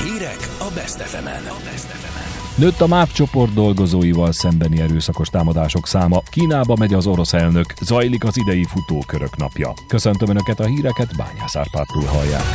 Hírek a Best FM-en. Nőtt a MÁV csoport dolgozóival szembeni erőszakos támadások száma. Kínába megy az orosz elnök, zajlik az idei futókörök napja. Köszöntöm Önöket, a híreket Bányász Árpádtól hallják.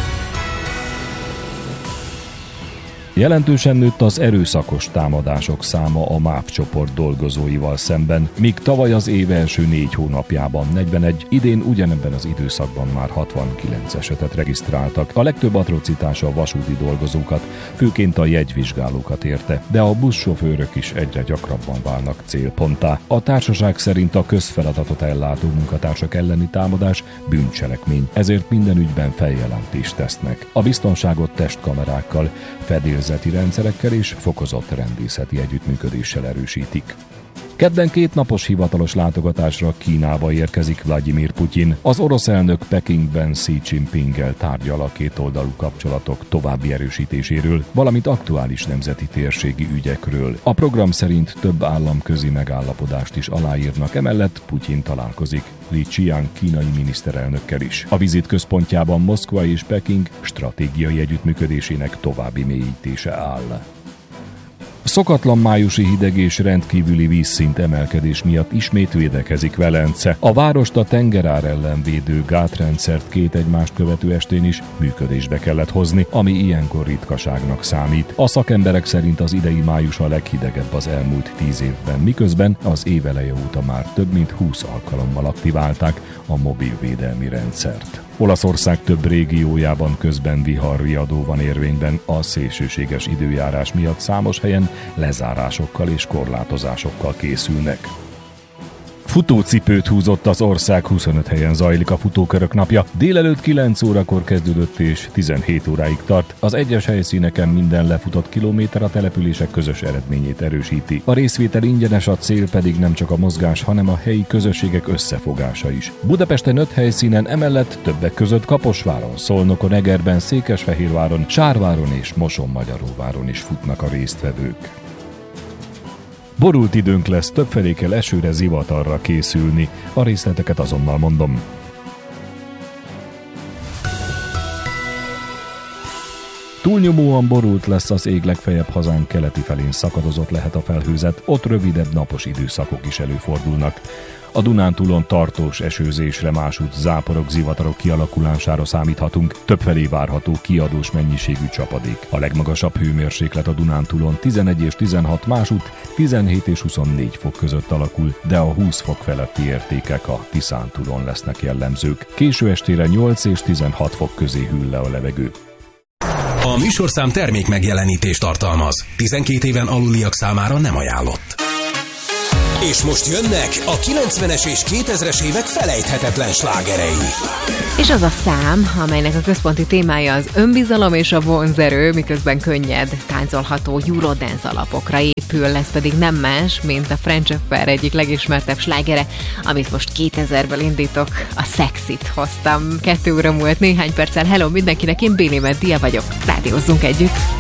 Jelentősen nőtt az erőszakos támadások száma a MÁV csoport dolgozóival szemben, míg tavaly az év első 4 hónapjában 41, idén ugyanebben az időszakban már 69 esetet regisztráltak. A legtöbb atrocitás a vasúti dolgozókat, főként a jegyvizsgálókat érte, de a buszsofőrök is egyre gyakrabban válnak célponttá. A társaság szerint a közfeladatot ellátó munkatársak elleni támadás bűncselekmény, ezért minden ügyben feljelentést tesznek. A biztonságot testkamerákkal, fedélzeti rendszerekkel és fokozott rendészeti együttműködéssel erősítik. Kedden 2 napos hivatalos látogatásra Kínába érkezik Vladimir Putyin. Az orosz elnök Pekingben Xi Jinpinggel tárgyal a kétoldalú kapcsolatok további erősítéséről, valamint aktuális nemzeti térségi ügyekről. A program szerint több államközi megállapodást is aláírnak, emellett Putyin találkozik Li Qiang kínai miniszterelnökkel is. A vizit központjában Moszkva és Peking stratégiai együttműködésének további mélyítése áll. Szokatlan májusi hideg és rendkívüli vízszint emelkedés miatt ismét védekezik Velence. A várost a tengerár ellen védő gátrendszert 2 egymást követő estén is működésbe kellett hozni, ami ilyenkor ritkaságnak számít. A szakemberek szerint az idei május a leghidegebb az elmúlt 10 évben, miközben az év eleje óta már több mint 20 alkalommal aktiválták a mobil védelmi rendszert. Olaszország több régiójában közben viharriadó van érvényben, a szélsőséges időjárás miatt számos helyen lezárásokkal és korlátozásokkal készülnek. Futócipőt húzott az ország, 25 helyen zajlik a futókörök napja. Délelőtt 9 órakor kezdődött és 17 óráig tart. Az egyes helyszíneken minden lefutott kilométer a települések közös eredményét erősíti. A részvétel ingyenes, a cél pedig nem csak a mozgás, hanem a helyi közösségek összefogása is. Budapesten 5 helyszínen, emellett többek között Kaposváron, Szolnokon, Egerben, Székesfehérváron, Sárváron és Moson-Magyaróváron is futnak a résztvevők. Borult időnk lesz, többfelé kell esőre, zivatarra készülni. A részleteket azonnal mondom. Túlnyomóan borult lesz az ég, legfeljebb hazánk keleti felén szakadozott lehet a felhőzet, ott rövidebb napos időszakok is előfordulnak. A Dunántúlon tartós esőzésre, másút záporok, zivatarok kialakulására számíthatunk, többfelé várható kiadós mennyiségű csapadék. A legmagasabb hőmérséklet a Dunántúlon 11 és 16, másút 17 és 24 fok között alakul, de a 20 fok feletti értékek a Tiszántúlon lesznek jellemzők. Késő estére 8 és 16 fok közé hűl le a levegő. A műsorszám termék megjelenítést tartalmaz. 12 éven aluliak számára nem ajánlott. És most jönnek a 90-es és 2000-es évek felejthetetlen slágerei. És az a szám, amelynek a központi témája az önbizalom és a vonzerő, miközben könnyed, táncolható Eurodance alapokra épül, lesz pedig nem más, mint a French Affair egyik legismertebb slágere, amit most 2000-ből indítok, a Sexit hoztam. 2 óra múlt néhány perccel. Hello mindenkinek, én Béli Meddia vagyok. Rádiózzunk együtt!